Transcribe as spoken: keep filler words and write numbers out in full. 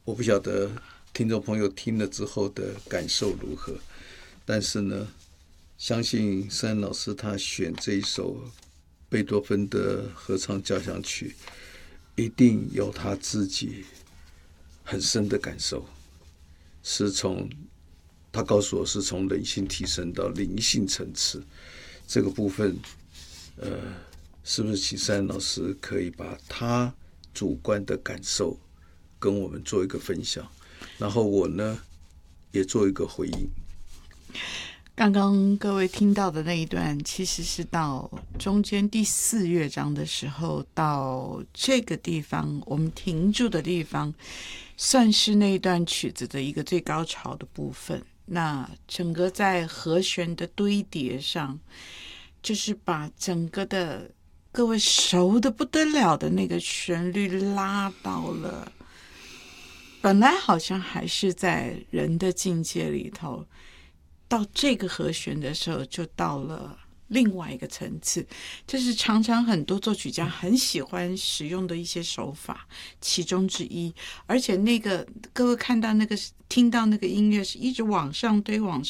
我不晓得听众朋友听了之后的感受如何，但是呢，相信圣安老师他选这一首贝多芬的合唱交响曲，一定有他自己很深的感受，是从他告诉我是从人性提升到灵性层次这个部分，呃，是不是请圣安老师可以把他主观的感受跟我们做一个分享，然后我呢也做一个回应。 刚刚各位听到的那一段，其实是到中间第四乐章的时候，到这个地方我们停住的地方，算是那一段曲子的一个最高潮的部分。那整个在和弦的堆叠上，就是把整个的各位熟的不得了的那个旋律拉到了，本来好像还是在人的境界里头，到这个和弦的时候就到了另外一个层次，这是常常很多作曲家很喜欢使用的一些手法其中之一。而且那个各位看到那个听到那个音乐是一直往上堆往上